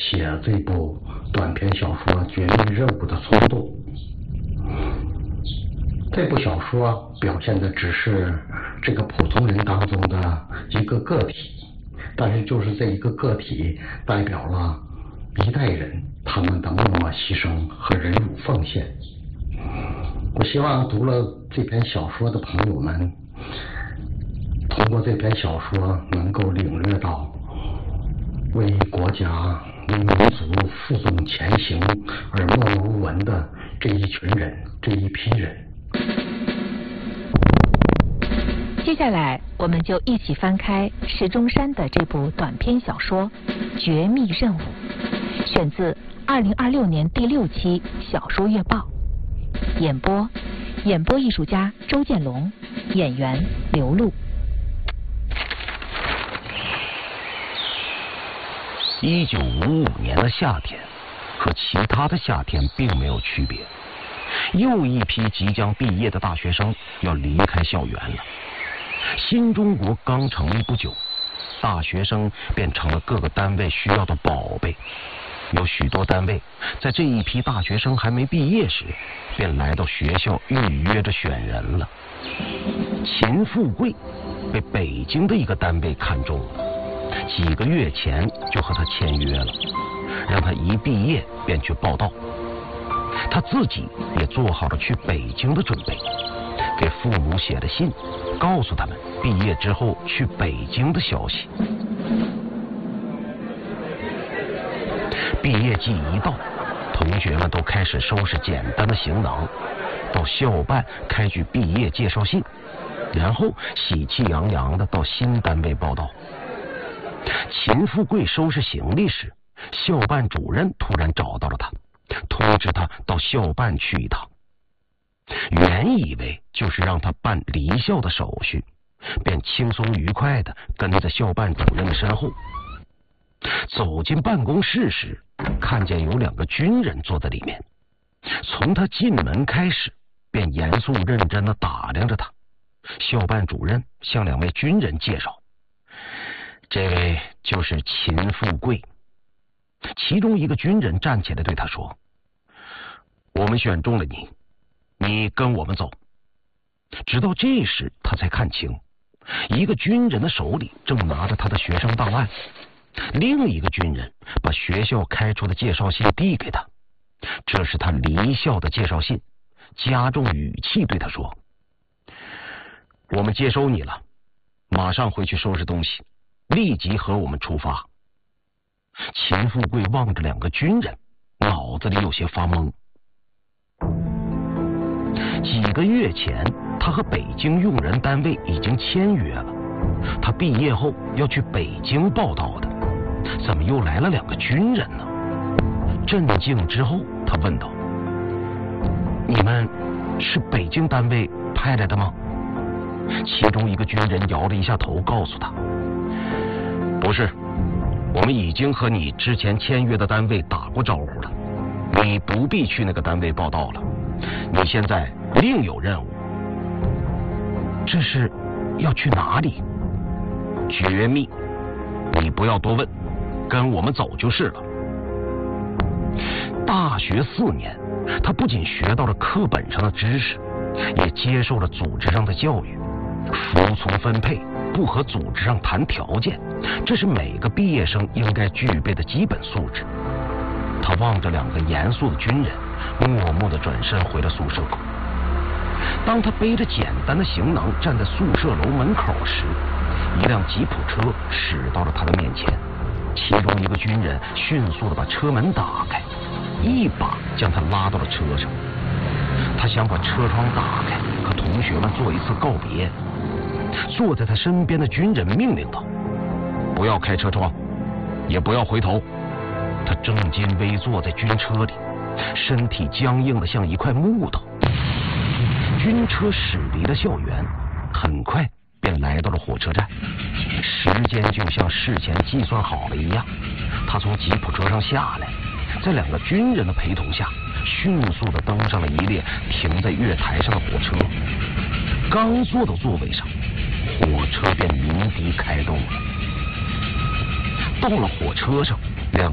写这部短篇小说《绝密任务》的冲动。这部小说表现的只是这个普通人当中的一个个体，但是就是这一个个体代表了一代人他们的默默牺牲和忍辱奉献。我希望读了这篇小说的朋友们，通过这篇小说能够领略到为国家为民族负重前行而默默无闻的这一群人，这一批人。 接下来我们就一起翻开石钟山的这部短篇小说《绝密任务》，选自2026年第6期小说月报。演播艺术家周建龙，演员刘露。 1955年的夏天和其他的夏天并没有区别，又一批即将毕业的大学生要离开校园了。新中国刚成立不久，大学生便成了各个单位需要的宝贝。有许多单位在这一批大学生还没毕业时，便来到学校预约着选人了。秦富贵被北京的一个单位看中了，几个月前就和他签约了，让他一毕业便去报到。他自己也做好了去北京的准备，给父母写了信，告诉他们毕业之后去北京的消息。毕业季一到，同学们都开始收拾简单的行囊，到校办开具毕业介绍信，然后喜气洋洋的到新单位报到。秦富贵收拾行李时，校办主任突然找到了他，通知他到校办去一趟。原以为就是让他办离校的手续，便轻松愉快的跟在校办主任的身后。走进办公室时，看见有2个军人坐在里面。从他进门开始，便严肃认真的打量着他。校办主任向2位军人介绍，这位就是秦富贵。其中一个军人站起来对他说，我们选中了你，你跟我们走。直到这时他才看清，一个军人的手里正拿着他的学生档案，另一个军人把学校开出的介绍信递给他，这是他离校的介绍信，加重语气对他说，我们接收你了，马上回去收拾东西，立即和我们出发。秦富贵望着2个军人，脑子里有些发懵。几个月前他和北京用人单位已经签约了，他毕业后要去北京报道的，怎么又来了2个军人呢？震惊之后他问道，你们是北京单位派来的吗？其中一个军人摇了一下头，告诉他，不是，我们已经和你之前签约的单位打过招呼了，你不必去那个单位报道了，你现在另有任务。这是要去哪里？绝密，你不要多问，跟我们走就是了。大学4年，他不仅学到了课本上的知识，也接受了组织上的教育。服从分配，不和组织上谈条件，这是每个毕业生应该具备的基本素质。他望着2个严肃的军人，默默地转身回了宿舍口。当他背着简单的行囊站在宿舍楼门口时，一辆吉普车驶到了他的面前，其中一个军人迅速地把车门打开，一把将他拉到了车上。他想把车窗打开，和同学们做一次告别。坐在他身边的军人命令道，不要开车窗，也不要回头。他正襟危坐在军车里，身体僵硬的像一块木头。军车驶离了校园，很快便来到了火车站。时间就像事前计算好了一样，他从吉普车上下来，在2个军人的陪同下，迅速地登上了一列停在月台上的火车。刚坐到座位上，火车便鸣笛开动了。到了火车上，